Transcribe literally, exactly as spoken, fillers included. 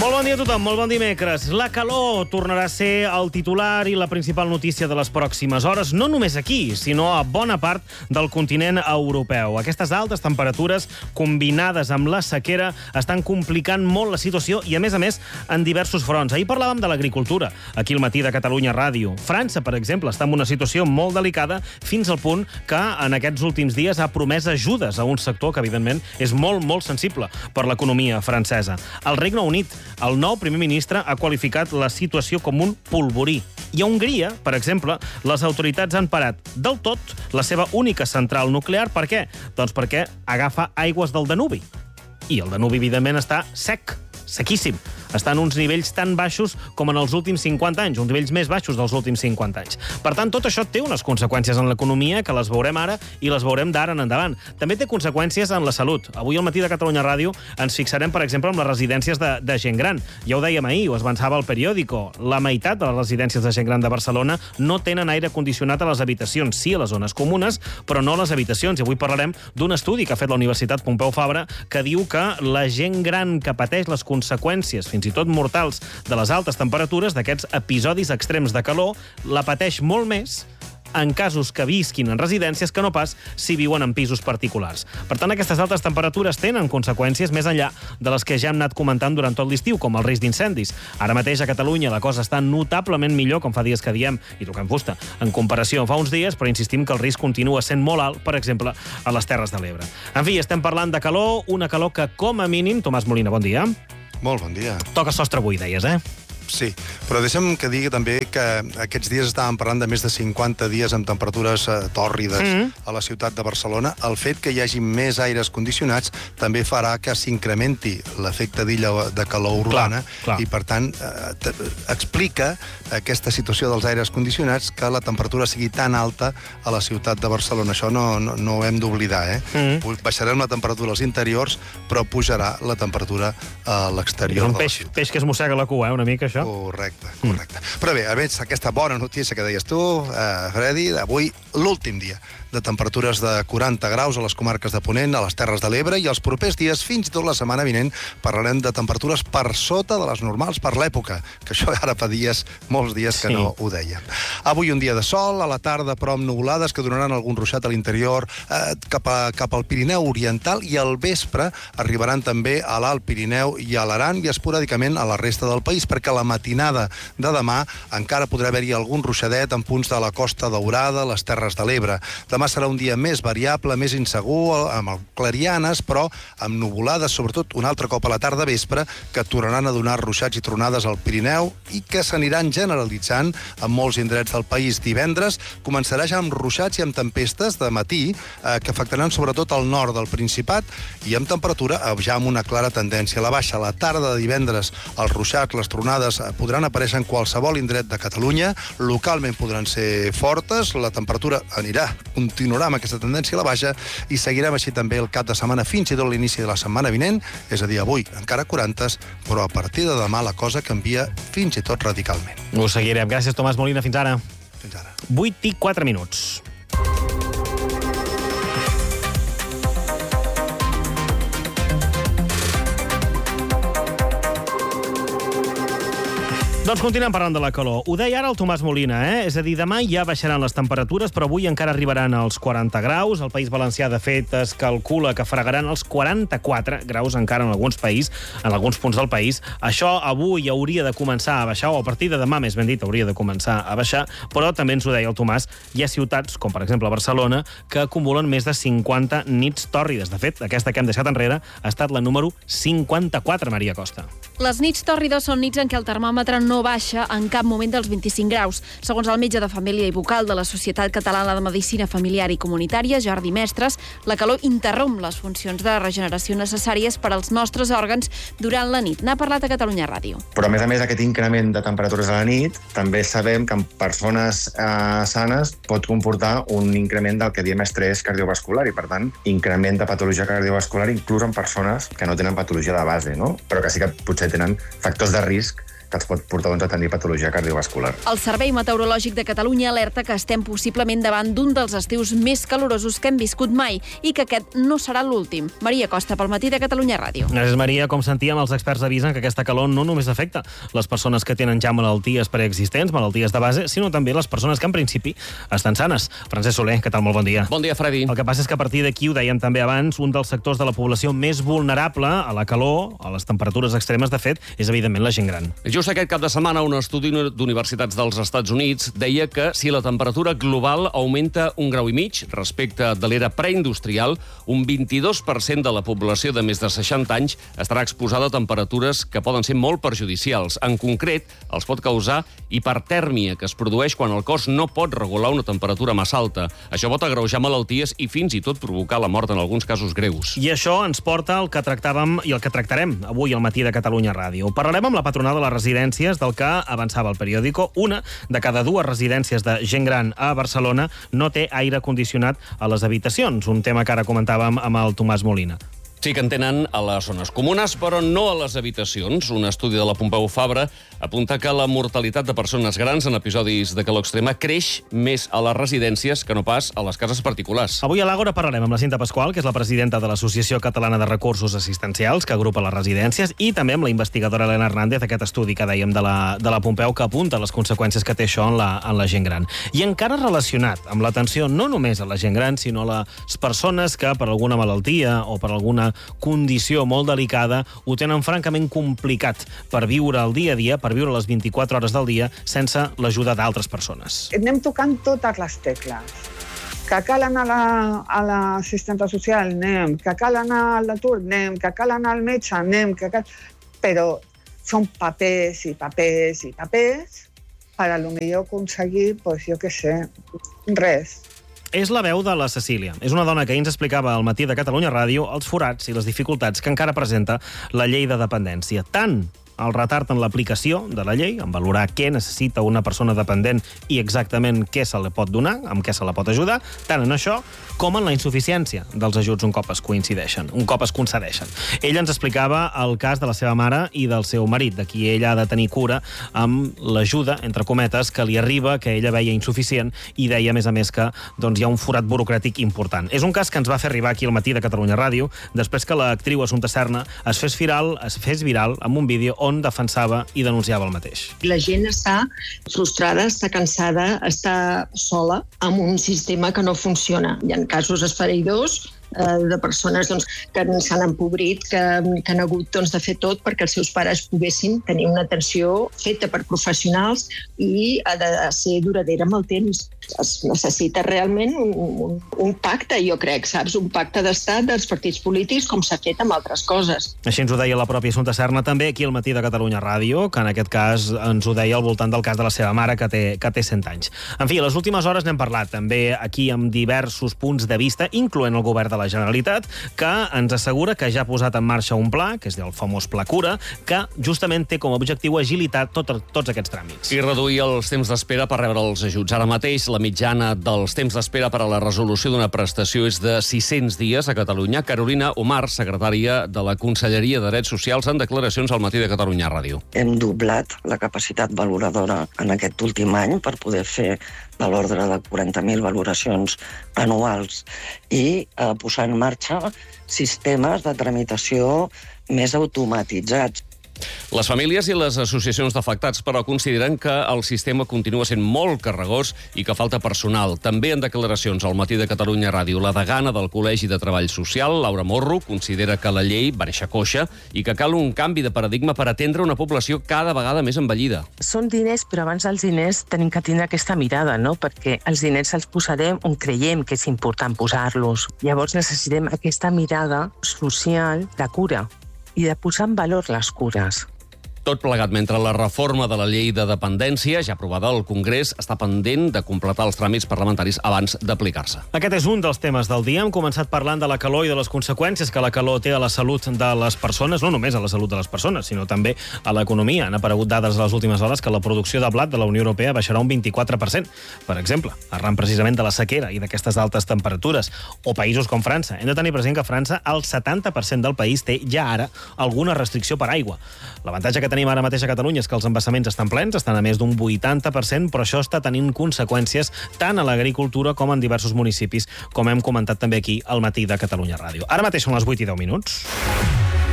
Molt bon dia a tothom, molt bon dimecres. La calor tornarà a ser el titular i la principal notícia de les pròximes hores, no només aquí, sinó a bona part del continent europeu. Aquestes altes temperatures, combinades amb la sequera, estan complicant molt la situació i, a més a més, en diversos fronts. Ahir parlàvem de l'agricultura, aquí al Matí de Catalunya Ràdio. França, per exemple, està en una situació molt delicada fins al punt que en aquests últims dies ha promès ajudes a un sector que, evidentment, és molt, molt sensible per l'economia francesa. El Regne Unit, el nou primer ministre ha qualificat la situació com un polvorí. I a Hongria, per exemple, les autoritats han parat del tot la seva única central nuclear. Per què? Doncs perquè agafa aigües del Danubi. I el Danubi, evidentment, està sec, sequíssim. Està en uns nivells tan baixos com en els últims cinquanta anys, uns nivells més baixos dels últims cinquanta anys. Per tant, tot això té unes conseqüències en l'economia que les veurem ara i les veurem d'ara en endavant. També té conseqüències en la salut. Avui al Matí de Catalunya Ràdio ens fixarem, per exemple, en les residències de, de gent gran. Ja ho dèiem ahir, ho avançava el periòdico. La meitat de les residències de gent gran de Barcelona no tenen aire condicionat a les habitacions, sí a les zones comunes, però no a les habitacions. I avui parlarem d'un estudi que ha fet la Universitat Pompeu Fabra que diu que la gent gran que pateix les conseqüències, fins i tot mortals, de les altes temperatures, d'aquests episodis extrems de calor, la pateix molt més en casos que visquin en residències que no pas si viuen en pisos particulars. Per tant, aquestes altes temperatures tenen conseqüències més enllà de les que ja hem anat comentant durant tot l'estiu, com el risc d'incendis. Ara mateix a Catalunya la cosa està notablement millor, com fa dies que diem, i toquem fusta, en comparació amb fa uns dies, però insistim que el risc continua sent molt alt, per exemple, a les Terres de l'Ebre. En fi, estem parlant de calor, una calor que, com a mínim... Tomàs Molina, bon dia. Molt bon dia. Toca sostre avui, deies, eh? Sí, però deixa'm que digui també que aquests dies estàvem parlant de més de cinquanta dies amb temperatures eh, tòrrides mm. a la ciutat de Barcelona. El fet que hi hagi més aires condicionats també farà que s'incrementi l'efecte d'illa de calor urbana clar, clar. I, per tant, eh, explica aquesta situació dels aires condicionats que la temperatura sigui tan alta a la ciutat de Barcelona. Això no, no, no ho hem d'oblidar, eh? Mm. Baixarem la temperatura als interiors, però pujarà la temperatura a l'exterior. És un peix, peix que es mossega la cua, eh, una mica, això. Correcte, correcte. Mm. Però bé, a més, aquesta bona notícia que deies tu, eh, Freddy, avui l'últim dia de temperatures de quaranta graus a les comarques de Ponent, a les Terres de l'Ebre, i els propers dies, fins i tot la setmana vinent, parlarem de temperatures per sota de les normals per l'època, que això ara fa dies, molts dies que sí. no ho dèiem. Avui un dia de sol, a la tarda però amb nuvolades que donaran algun ruixat a l'interior eh, cap, a, cap al Pirineu Oriental, i al vespre arribaran també a l'Alt Pirineu i a l'Aran i esporàdicament a la resta del país, perquè la matinada de demà encara podrà haver-hi algun ruixadet en punts de la Costa Daurada, les Terres de l'Ebre. Demà serà un dia més variable, més insegur, amb clarianes, però amb nuvolades, sobretot un altre cop a la tarda vespre, que tornaran a donar ruixats i tronades al Pirineu i que s'aniran generalitzant en molts indrets del país. Divendres començarà ja amb ruixats i amb tempestes de matí, eh, que afectaran sobretot al nord del Principat, i amb temperatura ja amb una clara tendència a la baixa. A la tarda de divendres els ruixats, les tronades podran aparèixer en qualsevol indret de Catalunya, localment podran ser fortes, la temperatura anirà, continuarà amb aquesta tendència a la baixa i seguirem així també el cap de setmana fins i tot l'inici de la setmana vinent, és a dir, avui encara quarantes, però a partir de demà la cosa canvia fins i tot radicalment. Ho seguirem. Gràcies, Tomàs Molina. Fins ara. Fins ara. vuit i quatre minuts. Doncs continuem parlant de la calor. Ho deia ara el Tomàs Molina, eh? És a dir, demà ja baixaran les temperatures, però avui encara arribaran als quaranta graus. El País Valencià, de fet, es calcula que fregaran els quaranta-quatre graus encara en alguns països, en alguns punts del país. Això avui hauria de començar a baixar, o a partir de demà, més ben dit, hauria de començar a baixar, però també ens ho deia el Tomàs, hi ha ciutats, com per exemple Barcelona, que acumulen més de cinquanta nits tòrrides. De fet, aquesta que hem deixat enrere ha estat la número cinquanta-quatre, Maria Costa. Les nits tòrrides són nits en què el termòmetre no baixa en cap moment dels vint-i-cinc graus. Segons el metge de família i vocal de la Societat Catalana de Medicina Familiar i Comunitària, Jordi Mestres, la calor interromp les funcions de regeneració necessàries per als nostres òrgans durant la nit. N'ha parlat a Catalunya Ràdio. Però, a més a més, aquest increment de temperatures a la nit, també sabem que en persones eh, sanes pot comportar un increment del que diem estrès cardiovascular i, per tant, increment de patologia cardiovascular inclús en persones que no tenen patologia de base, no? Però que sí que potser tenen factors de risc que els pot portar doncs, a tenir patologia cardiovascular. El Servei Meteorològic de Catalunya alerta que estem possiblement davant d'un dels estius més calorosos que hem viscut mai i que aquest no serà l'últim. Maria Costa, pel Matí de Catalunya Ràdio. Gràcies, Maria. Com sentíem, els experts avisen que aquesta calor no només afecta les persones que tenen ja malalties preexistents, malalties de base, sinó també les persones que en principi estan sanes. Francesc Soler, què tal? Molt bon dia. Bon dia, Freddy. El que passa és que a partir d'aquí, ho dèiem també abans, un dels sectors de la població més vulnerable a la calor, a les temperatures extremes, de fet, és evidentment la gent gran. Just aquest cap de setmana, un estudi d'universitats dels Estats Units deia que si la temperatura global augmenta un grau i mig respecte de l'era preindustrial, un vint-i-dos per cent de la població de més de seixanta anys estarà exposada a temperatures que poden ser molt perjudicials. En concret, els pot causar hipertèrmia, que es produeix quan el cos no pot regular una temperatura massa alta. Això pot agreujar malalties i fins i tot provocar la mort en alguns casos greus. I això ens porta al que tractàvem i el que tractarem avui al Matí de Catalunya Ràdio. Parlarem amb la patronal de les residències, del que avançava el periòdico. Una de cada dues residències de gent gran a Barcelona no té aire condicionat a les habitacions, un tema que ara comentàvem amb el Tomàs Molina. Sí que en tenen a les zones comunes, però no a les habitacions. Un estudi de la Pompeu Fabra apunta que la mortalitat de persones grans en episodis de calor extrema creix més a les residències que no pas a les cases particulars. Avui a l'Àgora parlarem amb la Cinta Pasqual, que és la presidenta de l'Associació Catalana de Recursos Assistencials, que agrupa les residències, i també amb la investigadora Helena Hernández, aquest estudi que dèiem de la, de la Pompeu, que apunta les conseqüències que té això en la, en la gent gran. I encara relacionat amb l'atenció no només a la gent gran, sinó a les persones que per alguna malaltia o per alguna condició molt delicada ho tenen francament complicat per viure el dia a dia, per viure les vint-i-quatre hores del dia sense l'ajuda d'altres persones. Anem tocant totes les tecles. Que cal anar a l'assistenta la, social, anem. Que cal anar a l'atur, anem. Que cal anar al metge, anem. Que cal... Però són papers i papers i papers per a lo millor aconseguir, pues, jo què sé, res. És la veu de la Cecília. És una dona que ahir ens explicava al Matí de Catalunya Ràdio els forats i les dificultats que encara presenta la llei de dependència. Tant el retard en l'aplicació de la llei, en valorar què necessita una persona dependent i exactament què se li pot donar, amb què se la pot ajudar, tant en això com en la insuficiència dels ajuts un cop es coincideixen, un cop es concedeixen. Ella ens explicava el cas de la seva mare i del seu marit, de qui ella ha de tenir cura amb l'ajuda, entre cometes, que li arriba, que ella veia insuficient, i deia, a més a més, que doncs, hi ha un forat burocràtic important. És un cas que ens va fer arribar aquí al Matí de Catalunya Ràdio, després que l'actriu Assumpta Serna es fes viral, es fes viral amb un vídeo on defensava i denunciava el mateix. La gent està frustrada, està cansada, està sola amb un sistema que no funciona. Hi ha casos esfereïdors de persones doncs, que s'han empobrit, que, que han hagut doncs, de fer tot perquè els seus pares poguessin tenir una atenció feta per professionals i ha de ser duradera amb el temps. Es necessita realment un, un, un pacte, jo crec, saps? Un pacte d'estat dels partits polítics com s'ha fet amb altres coses. Així ens ho deia la pròpia Assumpta Serna també aquí al Matí de Catalunya Ràdio, que en aquest cas ens ho deia al voltant del cas de la seva mare, que té, que té cent anys. En fi, a les últimes hores n'hem parlat també aquí amb diversos punts de vista, incloent el govern de la Generalitat, que ens assegura que ja ha posat en marxa un pla, que és el famós Pla Cura, que justament té com a objectiu agilitar tot, tots aquests tràmits. I reduir els temps d'espera per rebre els ajuts. Ara mateix, la mitjana dels temps d'espera per a la resolució d'una prestació és de sis-cents dies a Catalunya. Carolina Omar, secretària de la Conselleria de Drets Socials, en declaracions al Matí de Catalunya Ràdio. Hem doblat la capacitat valoradora en aquest últim any per poder fer de l'ordre de quaranta mil valoracions anuals i eh, posar en marxa sistemes de tramitació més automatitzats. Les famílies i les associacions d'afectats, però, consideren que el sistema continua sent molt carregós i que falta personal. També en declaracions al Matí de Catalunya Ràdio, la degana del Col·legi de Treball Social, Laura Morro, considera que la llei va néixer coixa i que cal un canvi de paradigma per atendre una població cada vegada més envellida. Són diners, però abans dels diners tenim que tindre aquesta mirada, no? Perquè els diners els posarem on creiem que és important posar-los. Llavors necessitem aquesta mirada social de cura i de posar en valor les cures. Tot plegat mentre la reforma de la llei de dependència, ja aprovada al Congrés, està pendent de completar els tràmits parlamentaris abans d'aplicar-se. Aquest és un dels temes del dia. Hem començat parlant de la calor i de les conseqüències que la calor té a la salut de les persones, no només a la salut de les persones, sinó també a l'economia. Han aparegut dades a les últimes hores que la producció de blat de la Unió Europea baixarà un vint-i-quatre per cent, per exemple, arran precisament de la sequera i d'aquestes altes temperatures. O països com França. Hem de tenir present que a França el setanta per cent del país té ja ara alguna restricció per aigua. L'avantatge que tenim tenim ara mateix a Catalunya és que els embassaments estan plens, estan a més d'un vuitanta per cent, però això està tenint conseqüències tant a l'agricultura com en diversos municipis, com hem comentat també aquí al Matí de Catalunya Ràdio. Ara mateix són les vuit i deu minuts.